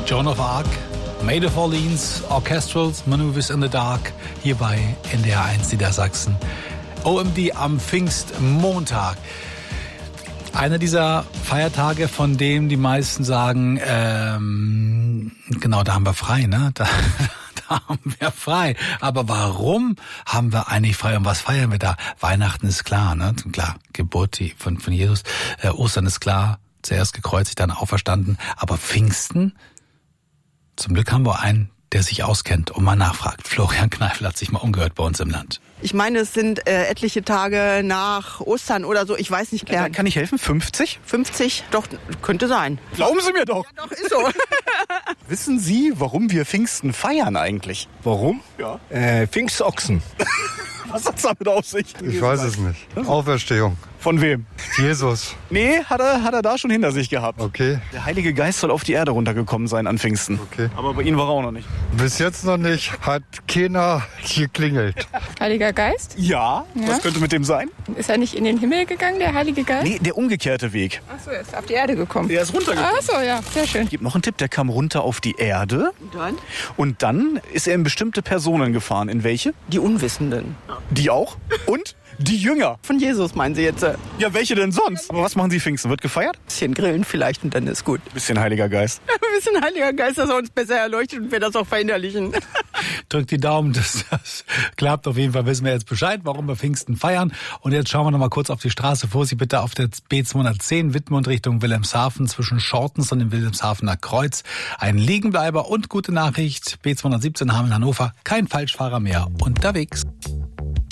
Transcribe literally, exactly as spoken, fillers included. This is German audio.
Joan of Arc, Maid of Orleans, Orchestral Maneuvers in the Dark, hier bei N D R eins Niedersachsen. O M D am Pfingstmontag. Einer dieser Feiertage, von dem die meisten sagen, ähm, genau, da haben wir frei, ne? Da, da haben wir frei. Aber warum haben wir eigentlich frei und was feiern wir da? Weihnachten ist klar, ne? Klar, Geburt von, von Jesus. Äh, Ostern ist klar, zuerst gekreuzigt, dann auferstanden. Aber Pfingsten? Zum Glück haben wir einen, der sich auskennt und mal nachfragt. Florian Kneifel hat sich mal umgehört bei uns im Land. Ich meine, es sind äh, etliche Tage nach Ostern oder so. Ich weiß nicht klar. Kann ich helfen? fünfzig? fünfzig? Doch, könnte sein. Glauben Sie mir doch. Ja, doch, ist so. Wissen Sie, warum wir Pfingsten feiern eigentlich? Warum? Ja. Äh, Pfingstochsen. Was hat's damit auf sich? Ich weiß es nicht. Auferstehung. Von wem? Jesus. Nee, hat er, hat er da schon hinter sich gehabt. Okay. Der Heilige Geist soll auf die Erde runtergekommen sein an Pfingsten. Okay. Aber bei Ihnen war er auch noch nicht. Bis jetzt noch nicht. Hat keiner geklingelt. Heiliger Geist? Ja? Ja. Was könnte mit dem sein? Ist er nicht in den Himmel gegangen, der Heilige Geist? Nee, der umgekehrte Weg. Ach so, er ist auf die Erde gekommen. Er ist runtergekommen. Ach so, ja, sehr schön. Ich gebe noch einen Tipp, der kam runter auf die Erde. Und dann? Und dann ist er in bestimmte Personen gefahren. In welche? Die Unwissenden. Die auch? Und? Die Jünger. Von Jesus meinen Sie jetzt? Ein Ja, welche denn sonst? Aber was machen Sie Pfingsten? Wird gefeiert? bisschen grillen vielleicht und dann ist gut. Bisschen Heiliger Geist. Ein bisschen Heiliger Geist, dass er uns besser erleuchtet und wir das auch verinnerlichen. Drückt die Daumen, dass das klappt. Auf jeden Fall wissen wir jetzt Bescheid, warum wir Pfingsten feiern. Und jetzt schauen wir noch mal kurz auf die Straße. Vorsicht bitte auf der B zweihundertzehn Wittmund Richtung Wilhelmshaven zwischen Shortens und dem Wilhelmshavener Kreuz. Ein Liegenbleiber und gute Nachricht. B zweihundertsiebzehn Hameln Hannover. Kein Falschfahrer mehr unterwegs.